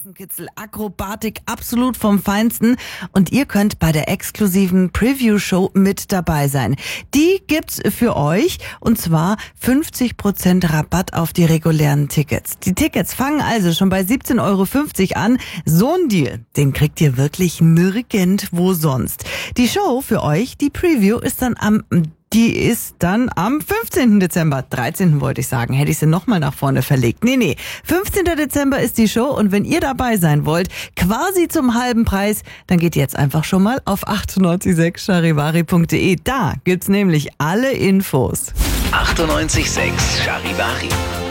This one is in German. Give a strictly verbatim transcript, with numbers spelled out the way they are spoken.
Nervenkitzel, Akrobatik absolut vom Feinsten und ihr könnt bei der exklusiven Preview-Show mit dabei sein. Die gibt's für euch und zwar fünfzig Prozent Rabatt auf die regulären Tickets. Die Tickets fangen also schon bei siebzehn Euro fünfzig an. So ein Deal, den kriegt ihr wirklich nirgendwo sonst. Die Show für euch, die Preview, ist dann am Die ist dann am fünfzehnten Dezember, dreizehnten wollte ich sagen, hätte ich sie nochmal nach vorne verlegt. Nee, nee, fünfzehnten Dezember ist die Show und wenn ihr dabei sein wollt, quasi zum halben Preis, dann geht jetzt einfach schon mal auf achtundneunzig Komma sechs charivari punkt de. Da gibt's nämlich alle Infos. achtundneunzig Komma sechs Charivari.